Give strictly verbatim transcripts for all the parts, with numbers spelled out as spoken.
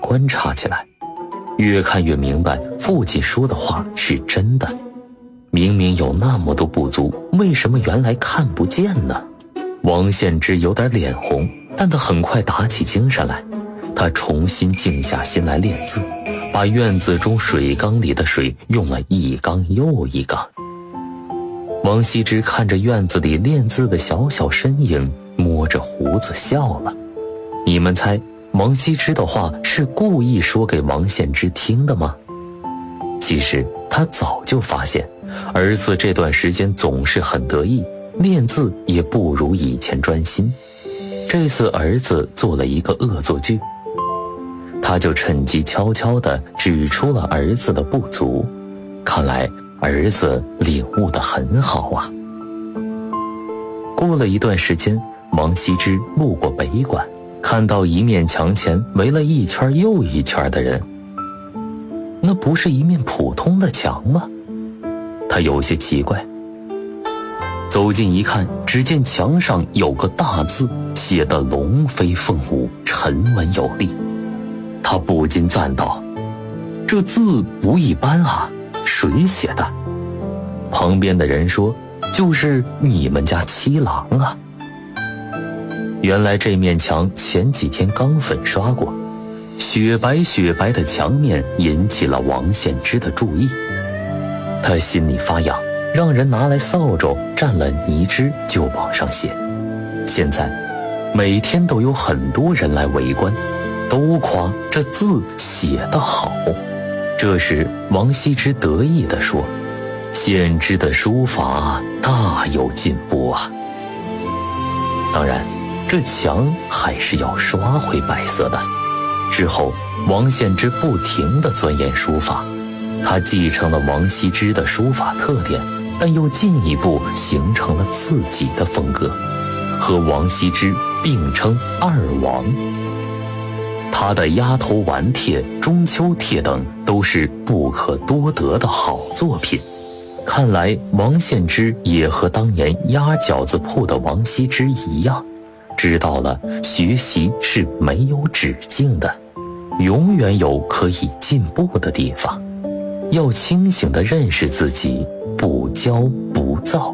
观察起来，越看越明白父亲说的话是真的。明明有那么多不足，为什么原来看不见呢？王献之有点脸红，但他很快打起精神来。他重新静下心来练字，把院子中水缸里的水用了一缸又一缸。王羲之看着院子里练字的小小身影，摸着胡子笑了。你们猜王羲之的话是故意说给王献之听的吗？其实他早就发现儿子这段时间总是很得意，练字也不如以前专心。这次儿子做了一个恶作剧，他就趁机悄悄地指出了儿子的不足。看来儿子领悟得很好啊。过了一段时间，王羲之路过北馆，看到一面墙前围了一圈又一圈的人。那不是一面普通的墙吗？他有些奇怪。走近一看，只见墙上有个大字，写得龙飞凤舞，沉稳有力。他不禁赞道：这字不一般啊，谁写的？旁边的人说：就是你们家七郎啊。原来这面墙前几天刚粉刷过，雪白雪白的墙面引起了王献之的注意。他心里发痒，让人拿来扫帚蘸了泥汁就往上写。现在每天都有很多人来围观，都夸这字写得好。这时王羲之得意地说：献之的书法大有进步啊。当然这墙还是要刷回白色的。之后王献之不停地钻研书法，他继承了王羲之的书法特点，但又进一步形成了自己的风格，和王羲之并称二王。他的鸭头丸帖、中秋帖等都是不可多得的好作品。看来王献之也和当年鸭饺子铺的王羲之一样，知道了学习是没有止境的，永远有可以进步的地方。要清醒地认识自己，不骄不躁。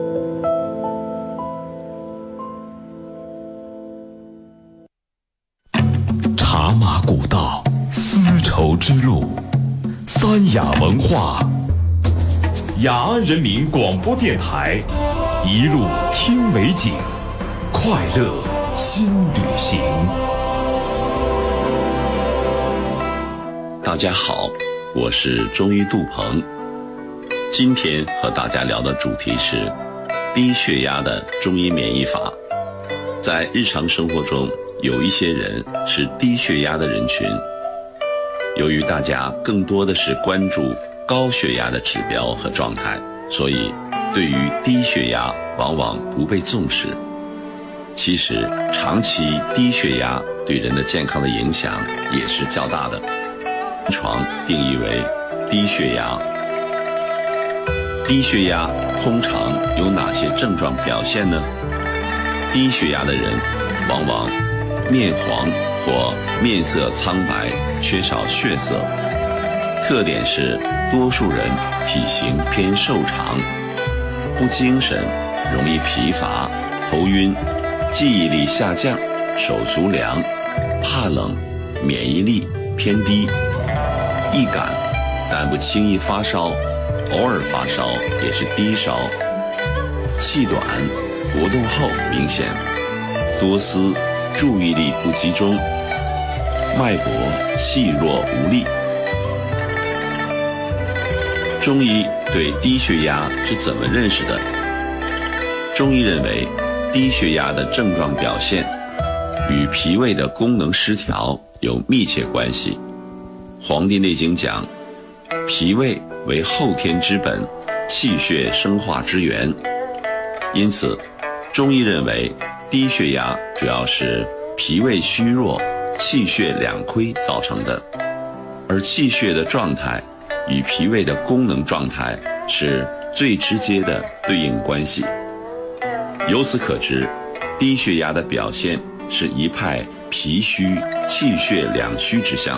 茶马古道，丝绸之路，三雅文化，雅安人民广播电台，一路听美景，快乐新旅行。 大家好，我是中医杜鹏。今天和大家聊的主题是低血压的中医免疫法。在日常生活中，有一些人是低血压的人群，由于大家更多的是关注高血压的指标和状态，所以对于低血压往往不被重视。其实长期低血压对人的健康的影响也是较大的。临床定义为低血压。低血压通常有哪些症状表现呢？低血压的人往往面黄或面色苍白，缺少血色，特点是多数人体型偏瘦长，不精神，容易疲乏、头晕，记忆力下降，手足凉，怕冷，免疫力偏低，易感但不轻易发烧，偶尔发烧也是低烧，气短，活动后明显，多思，注意力不集中，脉搏细弱无力。中医对低血压是怎么认识的？中医认为，低血压的症状表现与脾胃的功能失调有密切关系。《黄帝内经》讲，脾胃为后天之本，气血生化之源。因此，中医认为低血压主要是脾胃虚弱、气血两亏造成的，而气血的状态与脾胃的功能状态是最直接的对应关系。由此可知，低血压的表现是一派脾虚、气血两虚之象。